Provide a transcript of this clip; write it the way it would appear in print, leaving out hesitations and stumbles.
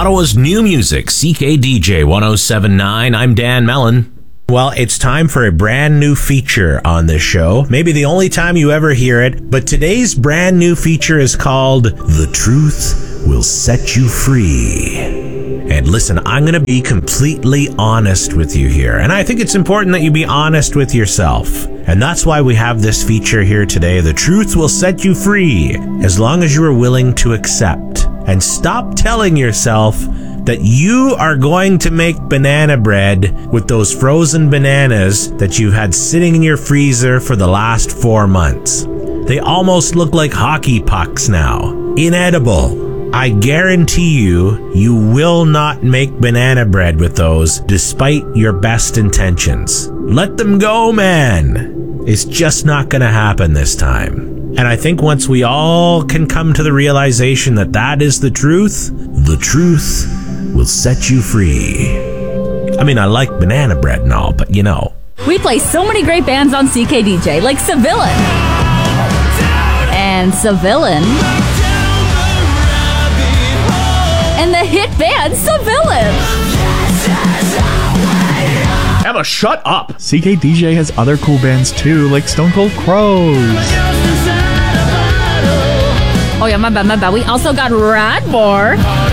Ottawa's new music, CKDJ 1079. I'm Dan Mellon. Well, it's time for a brand new feature on this show. Maybe the only time you ever hear it, but today's brand new feature is called The Truth Will Set You Free. And listen, I'm going to be completely honest with you here. And I think it's important that you be honest with yourself. And that's why we have this feature here today. The truth will set you free as long as you are willing to accept. And stop telling yourself that you are going to make banana bread with those frozen bananas that you've had sitting in your freezer for the last 4 months. They almost look like hockey pucks now. Inedible. I guarantee you, you will not make banana bread with those despite your best intentions. Let them go, man. It's just not going to happen this time. And I think once we all can come to the realization that that is the truth will set you free. I mean, I like banana bread and all, but you know. We play so many great bands on CKDJ, like Civilian. And Civilian. And the hit band Civilian. Emma, shut up! CKDJ has other cool bands too, like Stone Cold Crows. Oh yeah, my bad. We also got Radmore.